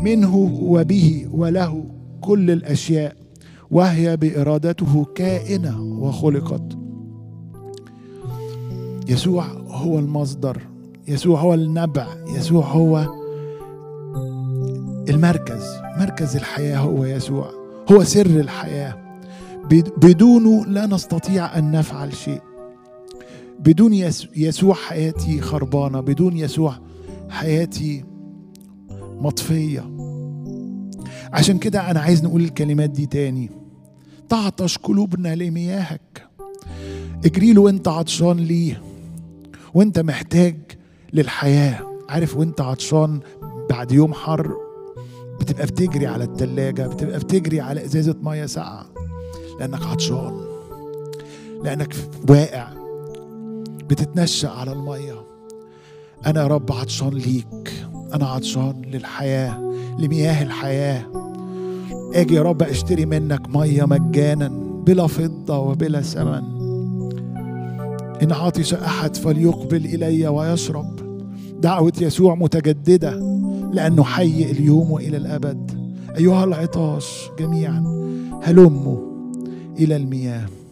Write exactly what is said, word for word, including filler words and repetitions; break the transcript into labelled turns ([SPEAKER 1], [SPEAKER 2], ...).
[SPEAKER 1] منه وبه وله كل الأشياء، وهي بإرادته كائنة وخلقت. يسوع هو المصدر، يسوع هو النبع، يسوع هو المركز، مركز الحياة هو يسوع، هو سر الحياة. بدونه لا نستطيع أن نفعل شيء. بدون يسوع حياتي خربانة، بدون يسوع حياتي مطفية. عشان كده أنا عايز نقول الكلمات دي تاني: تعطش قلوبنا لمياهك. اجري له وانت عطشان ليه، وانت محتاج للحياة. عارف وانت عطشان بعد يوم حر بتبقى بتجري على التلاجة، بتبقى بتجري على ازازة مية ساقعة، لانك عطشان، لانك واقع بتتنشأ على المية. انا يا رب عطشان ليك، انا عطشان للحياة، لمياه الحياة. اجي يا رب اشتري منك مية مجانا بلا فضة وبلا ثمن. إن عطش أحد فليقبل إلي ويشرب. دعوة يسوع متجددة لأنه حي اليوم وإلى الأبد. أيها العطاش جميعا هلموا إلى المياه.